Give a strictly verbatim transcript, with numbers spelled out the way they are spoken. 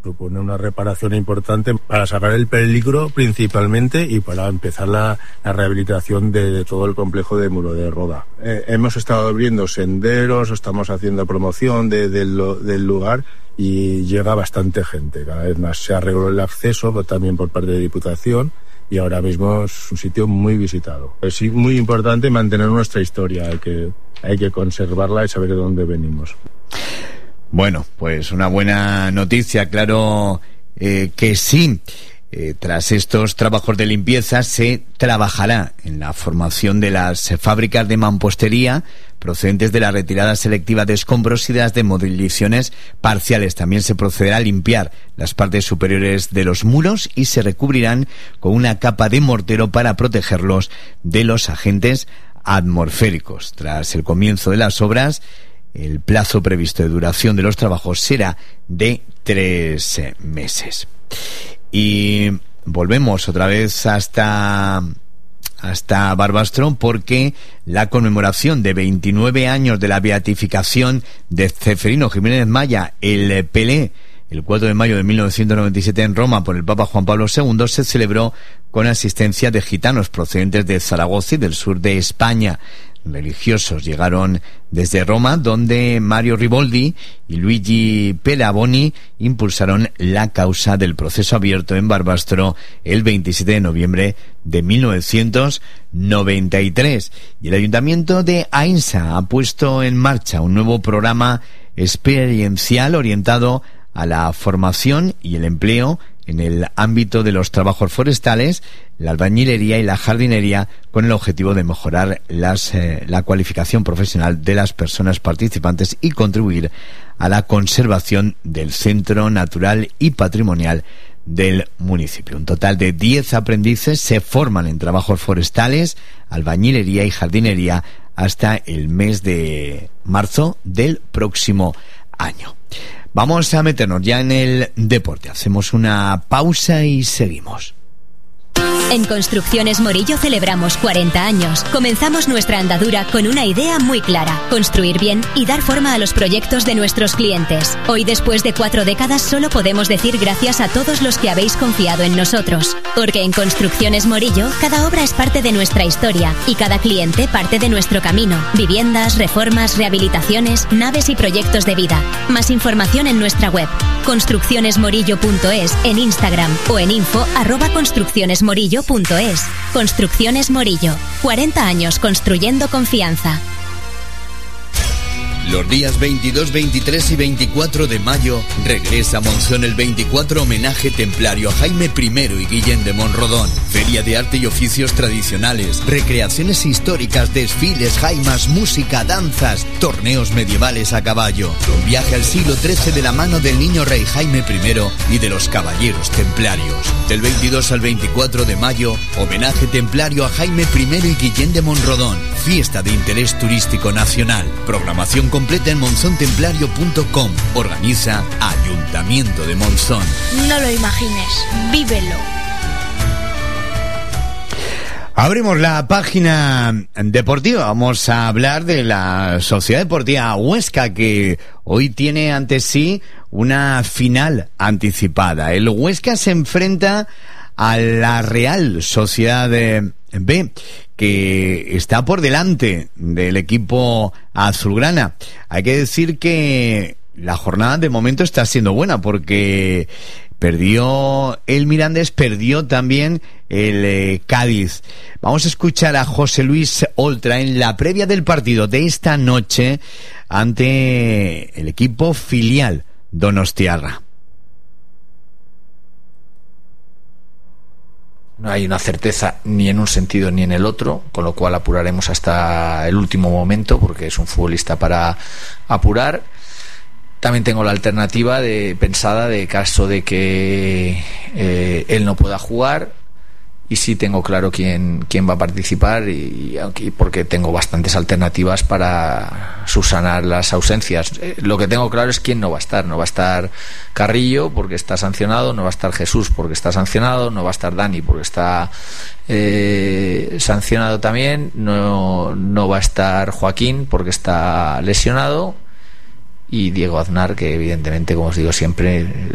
supone una reparación importante para sacar el peligro principalmente y para empezar la, la rehabilitación de, de todo el complejo de Muro de Roda. Eh, hemos estado abriendo senderos, estamos haciendo promoción de, de lo, del lugar y llega bastante gente. Cada vez más se arregló el acceso, pero también por parte de Diputación, y ahora mismo es un sitio muy visitado. Es muy importante mantener nuestra historia, hay que, hay que conservarla y saber de dónde venimos. Bueno, pues una buena noticia, claro eh, que sí. Eh, tras estos trabajos de limpieza se trabajará en la formación de las fábricas de mampostería procedentes de la retirada selectiva de escombros y de las demoliciones parciales. También se procederá a limpiar las partes superiores de los muros y se recubrirán con una capa de mortero para protegerlos de los agentes atmosféricos. Tras el comienzo de las obras, el plazo previsto de duración de los trabajos será de tres meses. Y volvemos otra vez hasta, hasta Barbastro, porque la conmemoración de veintinueve años de la beatificación de Ceferino Jiménez Maya, el Pelé, el cuatro de mayo de mil novecientos noventa y siete en Roma por el Papa Juan Pablo segundo, se celebró con asistencia de gitanos procedentes de Zaragoza y del sur de España. Religiosos llegaron desde Roma, donde Mario Riboldi y Luigi Pelaboni impulsaron la causa del proceso abierto en Barbastro el veintisiete de noviembre de mil novecientos noventa y tres. Y el Ayuntamiento de Aínsa ha puesto en marcha un nuevo programa experiencial orientado a la formación y el empleo en el ámbito de los trabajos forestales, la albañilería y la jardinería, con el objetivo de mejorar las, eh, la cualificación profesional de las personas participantes y contribuir a la conservación del centro natural y patrimonial del municipio. Un total de diez aprendices se forman en trabajos forestales, albañilería y jardinería hasta el mes de marzo del próximo año. Vamos a meternos ya en el deporte. Hacemos una pausa y seguimos. En Construcciones Morillo celebramos cuarenta años. Comenzamos nuestra andadura con una idea muy clara: construir bien y dar forma a los proyectos de nuestros clientes. Hoy, después de cuatro décadas, solo podemos decir gracias a todos los que habéis confiado en nosotros. Porque en Construcciones Morillo, cada obra es parte de nuestra historia y cada cliente parte de nuestro camino. Viviendas, reformas, rehabilitaciones, naves y proyectos de vida. Más información en nuestra web, construcciones morillo punto es, en Instagram o en info arroba construccionesmorillo punto es. Construcciones Morillo, cuarenta años construyendo confianza. Los días veintidós, veintitrés y veinticuatro de mayo regresa a Monzón el veinticuatro homenaje templario a Jaime primero y Guillén de Monrodón. Feria de arte y oficios tradicionales, recreaciones históricas, desfiles, jaimas, música, danzas, torneos medievales a caballo. Un viaje al siglo trece de la mano del niño rey Jaime primero y de los caballeros templarios. Del veintidós al veinticuatro de mayo, homenaje templario a Jaime primero y Guillén de Monrodón. Fiesta de interés turístico nacional. Programación completa en monzón templario punto com. Organiza Ayuntamiento de Monzón. No lo imagines, vívelo. Abrimos la página deportiva. Vamos a hablar de la Sociedad Deportiva Huesca, que hoy tiene ante sí una final anticipada. El Huesca se enfrenta a la Real Sociedad B, que está por delante del equipo azulgrana. Hay que decir que la jornada de momento está siendo buena, porque perdió el Mirandés, perdió también el eh, Cádiz. Vamos a escuchar a José Luis Oltra en la previa del partido de esta noche ante el equipo filial donostiarra. No hay una certeza ni en un sentido ni en el otro, con lo cual apuraremos hasta el último momento, porque es un futbolista para apurar. También tengo la alternativa de pensada de caso de que eh, él no pueda jugar, y sí tengo claro quién, quién va a participar, y, y porque tengo bastantes alternativas para subsanar las ausencias. Eh, lo que tengo claro es quién no va a estar. No va a estar Carrillo porque está sancionado, no va a estar Jesús porque está sancionado, no va a estar Dani porque está eh, sancionado también, no, no va a estar Joaquín porque está lesionado, y Diego Aznar, que evidentemente, como os digo siempre,